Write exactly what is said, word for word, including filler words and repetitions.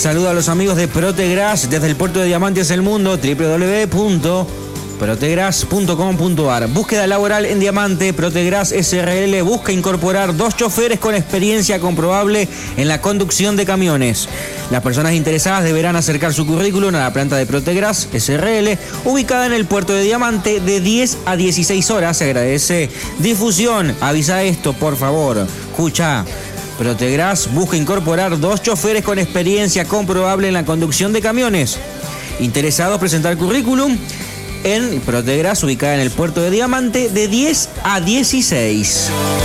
Saludo a los amigos de Protegras desde el puerto de Diamantes del Mundo, doble u doble u doble u punto protegras punto com punto a r. Búsqueda laboral en Diamante. Protegras S R L busca incorporar dos choferes con experiencia comprobable en la conducción de camiones. Las personas interesadas deberán acercar su currículum a la planta de Protegras S R L, ubicada en el puerto de Diamante, de diez a dieciséis horas. Se agradece difusión. Avisa esto, por favor. Escucha. Protegras busca incorporar dos choferes con experiencia comprobable en la conducción de camiones. Interesados, presentar currículum en Protegras, ubicada en el puerto de Diamante, de diez a dieciséis.